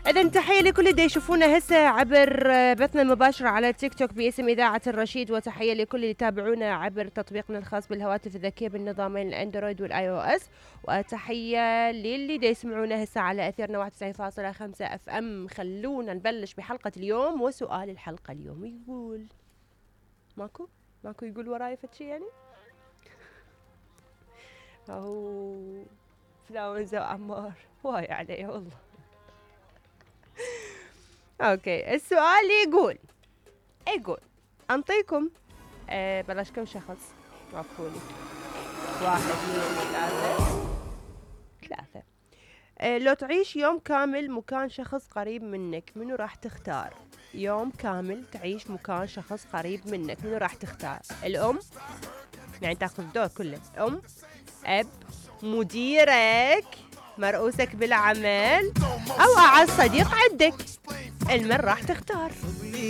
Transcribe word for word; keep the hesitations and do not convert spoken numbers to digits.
إذا تحية لكل اللي يشوفونا هسه عبر بثنا المباشر على تيك توك باسم إذاعة الرشيد، وتحية لكل اللي يتابعونا عبر تطبيقنا الخاص بالهواتف الذكية بالنظامين الأندرويد والآي أو إس، وتحية للي دا يسمعونا هسه على أثيرنا واحد وتسعين فاصلة خمسة أف أم. خلونا نبلش بحلقة اليوم، وسؤال الحلقة اليوم يقول ماكو ماكو يقول وراي فتشي يعني أهو فلاونزا وعمار واي عليه والله. اوكي، السؤال يقول يقول انطيكم آه بلاش كم شخص وافقوني. واحد اثنين ثلاثة ثلاثة آه لو تعيش يوم كامل مكان شخص قريب منك، منو راح تختار؟ يوم كامل تعيش مكان شخص قريب منك، منو راح تختار؟ الأم، يعني تاخذ الدور كله، أم، أب، مديرك، مرؤوسك بالعمل، أو أعز صديق عندك، المن راح تختار؟